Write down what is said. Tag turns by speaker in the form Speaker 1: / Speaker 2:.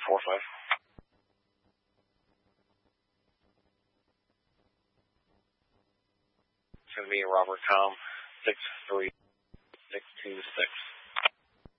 Speaker 1: 45. It's going to be Robert Tom 63626.